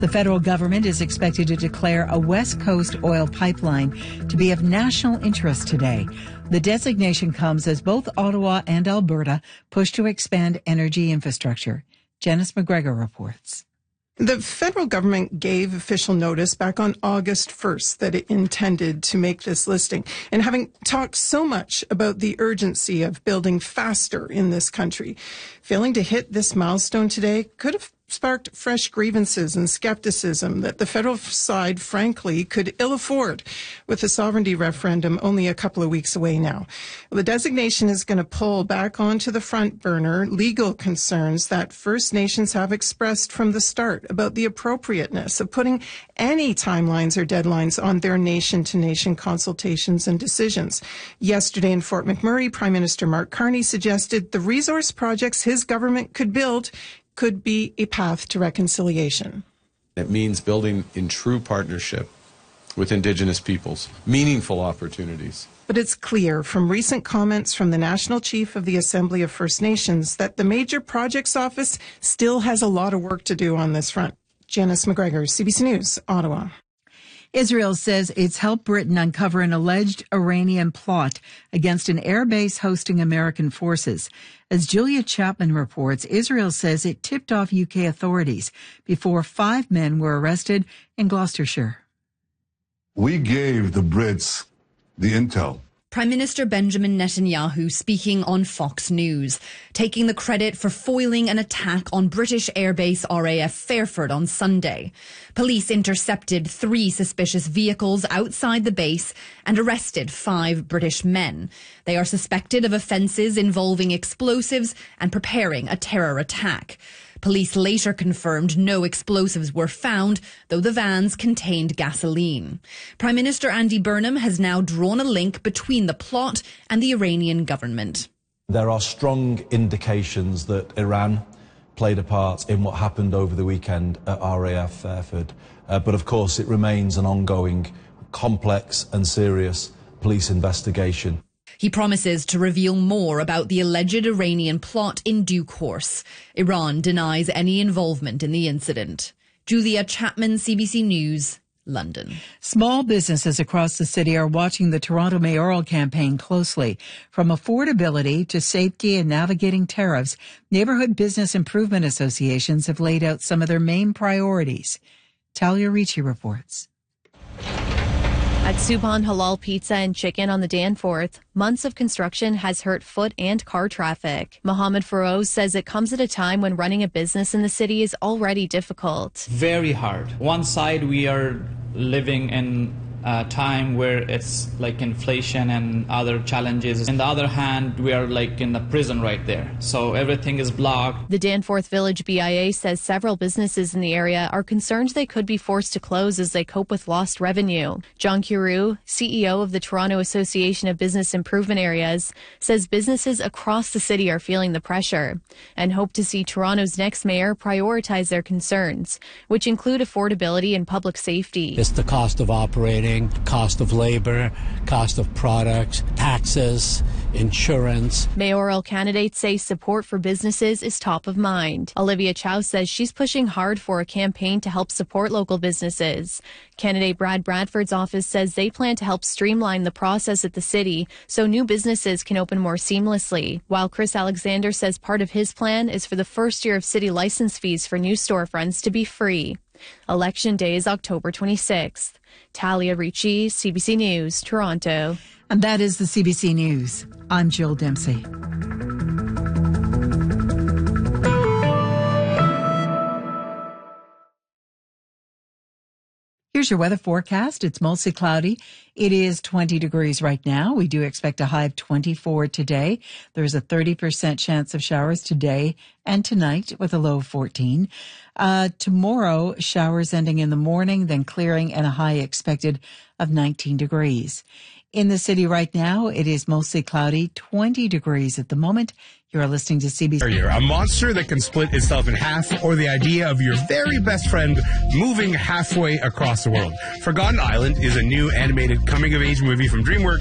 The federal government is expected to declare a West Coast oil pipeline to be of national interest today. The designation comes as both Ottawa and Alberta push to expand energy infrastructure. Janice McGregor reports. The federal government gave official notice back on August 1st that it intended to make this listing. And having talked so much about the urgency of building faster in this country, failing to hit this milestone today could have sparked fresh grievances and skepticism that the federal side, frankly, could ill afford with the sovereignty referendum only a couple of weeks away now. Well, the designation is going to pull back onto the front burner legal concerns that First Nations have expressed from the start about the appropriateness of putting any timelines or deadlines on their nation-to-nation consultations and decisions. Yesterday in Fort McMurray, Prime Minister Mark Carney suggested the resource projects his government could build could be a path to reconciliation. It means building in true partnership with Indigenous peoples, meaningful opportunities. But it's clear from recent comments from the National Chief of the Assembly of First Nations that the Major Projects Office still has a lot of work to do on this front. Janice McGregor, CBC News, Ottawa. Israel says it's helped Britain uncover an alleged Iranian plot against an airbase hosting American forces. As Julia Chapman reports, Israel says it tipped off UK authorities before 5 men were arrested in Gloucestershire. We gave the Brits the intel. Prime Minister Benjamin Netanyahu speaking on Fox News, taking the credit for foiling an attack on British airbase RAF Fairford on Sunday. Police intercepted 3 suspicious vehicles outside the base and arrested 5 British men. They are suspected of offences involving explosives and preparing a terror attack. Police later confirmed no explosives were found, though the vans contained gasoline. Prime Minister Andy Burnham has now drawn a link between the plot and the Iranian government. There are strong indications that Iran played a part in what happened over the weekend at RAF Fairford. But of course, it remains an ongoing, complex and serious police investigation. He promises to reveal more about the alleged Iranian plot in due course. Iran denies any involvement in the incident. Julia Chapman, CBC News, London. Small businesses across the city are watching the Toronto mayoral campaign closely. From affordability to safety and navigating tariffs, neighborhood business improvement associations have laid out some of their main priorities. Talia Ricci reports. At Subhan Halal Pizza and Chicken on the Danforth, months of construction has hurt foot and car traffic. Mohammed Feroz says it comes at a time when running a business in the city is already difficult. Very hard. One side, we are living in a time where it's like inflation and other challenges. On the other hand, we are like in the prison right there. So everything is blocked. The Danforth Village BIA says several businesses in the area are concerned they could be forced to close as they cope with lost revenue. John Carew, CEO of the Toronto Association of Business Improvement Areas, says businesses across the city are feeling the pressure and hope to see Toronto's next mayor prioritize their concerns, which include affordability and public safety. It's the cost of operating, cost of labor, cost of products, taxes, insurance. Mayoral candidates say support for businesses is top of mind. Olivia Chow says she's pushing hard for a campaign to help support local businesses. Candidate Brad Bradford's office says they plan to help streamline the process at the city so new businesses can open more seamlessly, while Chris Alexander says part of his plan is for the first year of city license fees for new storefronts to be free. Election Day is October 26th. Talia Ricci, CBC News, Toronto. And that is the CBC News. I'm Jill Dempsey. Here's your weather forecast. It's mostly cloudy. It is 20 degrees right now. We do expect a high of 24 today. There's a 30% chance of showers today and tonight with a low of 14. Tomorrow, showers ending in the morning, then clearing and a high expected of 19 degrees. In the city right now, it is mostly cloudy, 20 degrees at the moment. You're listening to CBC. A monster that can split itself in half, or the idea of your very best friend moving halfway across the world. Forgotten Island is a new animated coming-of-age movie from DreamWorks